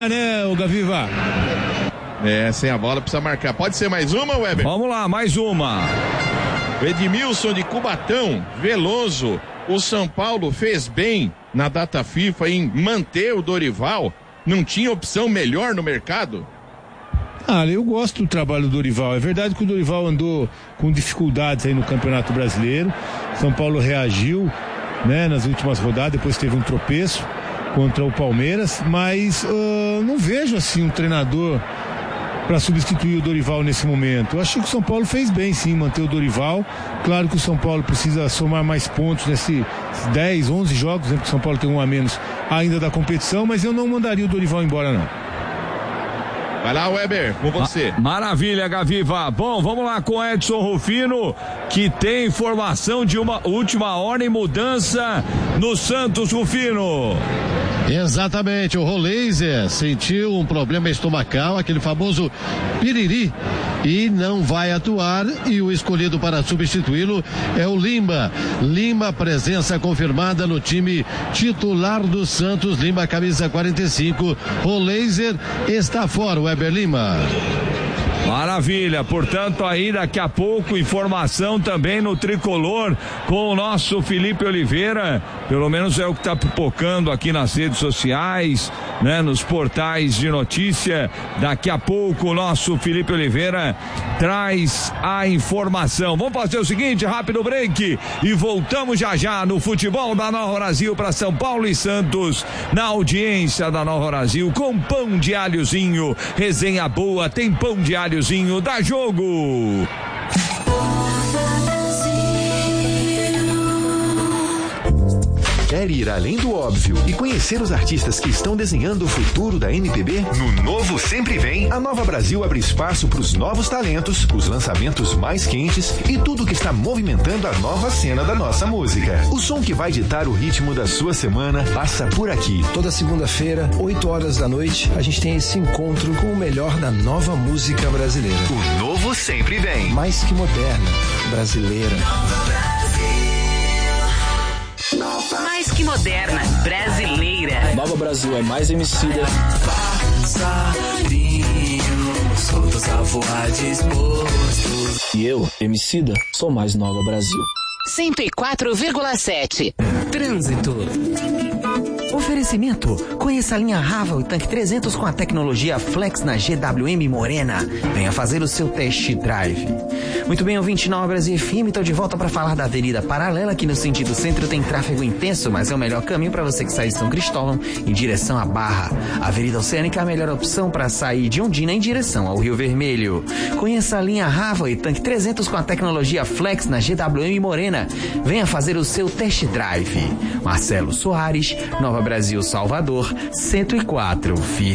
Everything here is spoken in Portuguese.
Né, o Gaviva? Sem a bola precisa marcar. Pode ser mais uma, Weber? Vamos lá, mais uma. Edmilson de Cubatão, Veloso. O São Paulo fez bem na data FIFA em manter o Dorival. Não tinha opção melhor no mercado? Eu gosto do trabalho do Dorival. É verdade que o Dorival andou com dificuldades aí no Campeonato Brasileiro. São Paulo reagiu, né, nas últimas rodadas, depois teve um tropeço contra o Palmeiras, mas não vejo assim um treinador para substituir o Dorival nesse momento. Eu acho que o São Paulo fez bem sim manter o Dorival. Claro que o São Paulo precisa somar mais pontos nesses 10, 11 jogos, né, porque o São Paulo tem um a menos ainda da competição, mas eu não mandaria o Dorival embora não. Vai lá, Weber, com você. Maravilha, Gaviva. Bom, vamos lá com Edson Rufino, que tem informação de uma última hora em mudança no Santos, Rufino. Exatamente, o Roleiser sentiu um problema estomacal, aquele famoso piriri, e não vai atuar, e o escolhido para substituí-lo é o Lima. Lima, presença confirmada no time titular do Santos. Lima, camisa 45. Roleiser está fora, o Weber Lima. Maravilha, portanto aí daqui a pouco informação também no Tricolor com o nosso Felipe Oliveira, pelo menos é o que está pipocando aqui nas redes sociais, né, nos portais de notícia. Daqui a pouco o nosso Felipe Oliveira traz a informação. Vamos fazer o seguinte, rápido break e voltamos já já no futebol da Nova Brasil para São Paulo e Santos, na audiência da Nova Brasil, com pão de alhozinho, resenha boa, tem pão de alhozinho, dá jogo. Quer ir além do óbvio e conhecer os artistas que estão desenhando o futuro da MPB? No Novo Sempre Vem, a Nova Brasil abre espaço para os novos talentos, os lançamentos mais quentes e tudo que está movimentando a nova cena da nossa música. O som que vai ditar o ritmo da sua semana passa por aqui. Toda segunda-feira, 8 horas da noite, a gente tem esse encontro com o melhor da nova música brasileira. O Novo Sempre Vem. Mais que moderna, brasileira. Mais que moderna, brasileira. Nova Brasil é mais Emicida. Soltos a voar disposto. E eu, Emicida, sou mais Nova Brasil. 104,7. Trânsito. Oferecimento. Conheça a linha Raval e Tanque 300 com a tecnologia Flex na GWM Morena. Venha fazer o seu test drive. Muito bem, ouvinte Nova Brasil FM, estou de volta para falar da Avenida Paralela, que no sentido centro tem tráfego intenso, mas é o melhor caminho para você que sai de São Cristóvão em direção à Barra. A Avenida Oceânica é a melhor opção para sair de Ondina em direção ao Rio Vermelho. Conheça a linha Raval e Tanque 300 com a tecnologia Flex na GWM Morena. Venha fazer o seu test drive. Marcelo Soares, Nova Brasil, Salvador, 104.